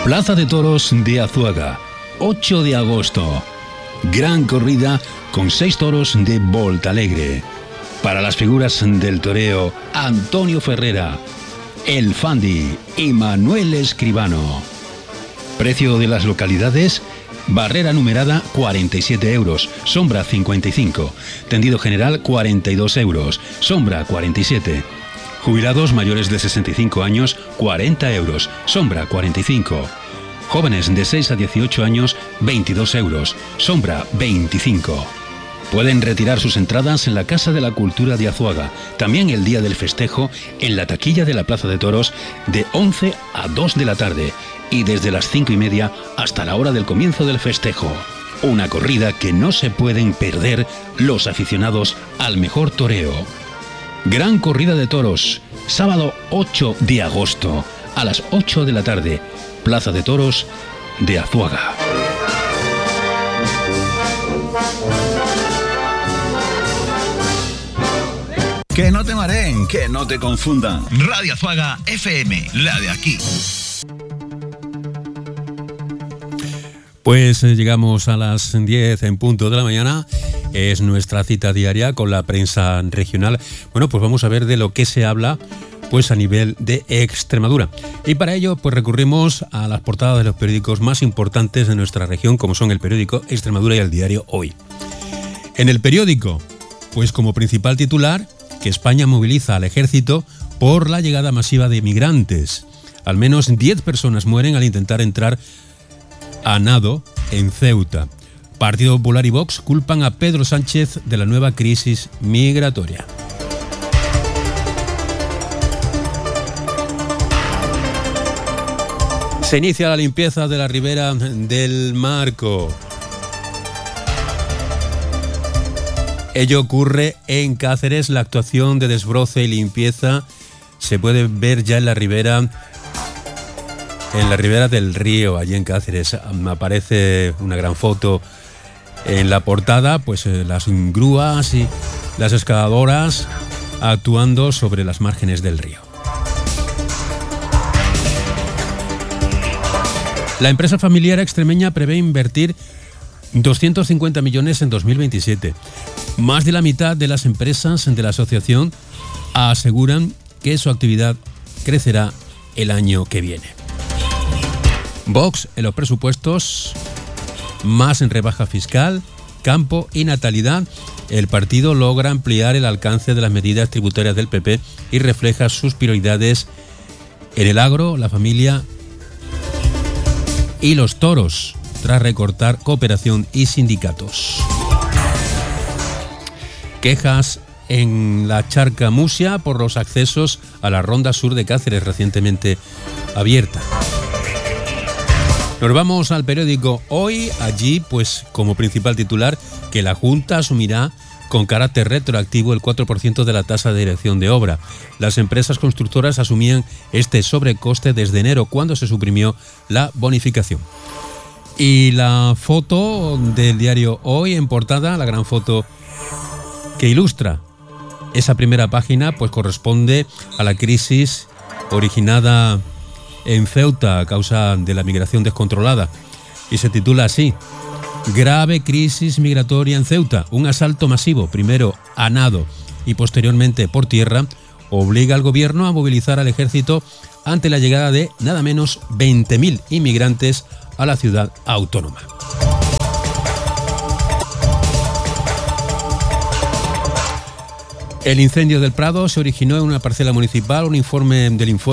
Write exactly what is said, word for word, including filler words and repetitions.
Plaza de Toros de Azuaga, ocho de agosto. Gran corrida con seis toros de Volta Alegre. Para las figuras del toreo, Antonio Ferrera, El Fandi y Manuel Escribano. Precio de las localidades: barrera numerada cuarenta y siete euros, sombra cincuenta y cinco, tendido general cuarenta y dos euros, sombra cuarenta y siete. Jubilados mayores de sesenta y cinco años, cuarenta euros, sombra cuarenta y cinco. Jóvenes de seis a dieciocho años, veintidós euros, sombra veinticinco. Pueden retirar sus entradas en la Casa de la Cultura de Azuaga, también el día del festejo en la taquilla de la Plaza de Toros de once a dos de la tarde y desde las cinco y media hasta la hora del comienzo del festejo. Una corrida que no se pueden perder los aficionados al mejor toreo. Gran corrida de toros, sábado ocho de agosto, a las ocho de la tarde, Plaza de Toros de Azuaga. Que no te mareen, que no te confundan. Radio Azuaga F M, la de aquí. Pues eh, llegamos a las diez en punto de la mañana. Es nuestra cita diaria con la prensa regional. Bueno, pues vamos a ver de lo que se habla pues a nivel de Extremadura. Y para ello pues recurrimos a las portadas de los periódicos más importantes de nuestra región, como son el periódico Extremadura y el diario Hoy. En el periódico, pues como principal titular, que España moviliza al ejército por la llegada masiva de migrantes. Al menos diez personas mueren al intentar entrar a nado en Ceuta. Partido Popular y Vox culpan a Pedro Sánchez de la nueva crisis migratoria. Se inicia la limpieza de la ribera del Marco. Ello ocurre en Cáceres. La actuación de desbroce y limpieza se puede ver ya en la ribera en la ribera del río, allí en Cáceres. Aparece una gran foto en la portada, pues eh, las grúas y las excavadoras actuando sobre las márgenes del río. La empresa familiar extremeña prevé invertir doscientos cincuenta millones en dos mil veintisiete. Más de la mitad de las empresas de la asociación aseguran que su actividad crecerá el año que viene. Vox en los presupuestos, más en rebaja fiscal, campo y natalidad. El partido logra ampliar el alcance de las medidas tributarias del P P y refleja sus prioridades en el agro, la familia y los toros, tras recortar cooperación y sindicatos. Quejas en la Charca Musia por los accesos a la ronda sur de Cáceres, recientemente abierta. Nos vamos al periódico Hoy. Allí, pues como principal titular, que la Junta asumirá con carácter retroactivo el cuatro por ciento de la tasa de dirección de obra. Las empresas constructoras asumían este sobrecoste desde enero, cuando se suprimió la bonificación. Y la foto del diario Hoy en portada, la gran foto que ilustra esa primera página, pues corresponde a la crisis originada en Ceuta a causa de la migración descontrolada. Y se titula así: grave crisis migratoria en Ceuta. Un asalto masivo, primero a nado y posteriormente por tierra, obliga al gobierno a movilizar al ejército ante la llegada de nada menos veinte mil inmigrantes a la ciudad autónoma. El incendio del Prado se originó en una parcela municipal. Un informe del informe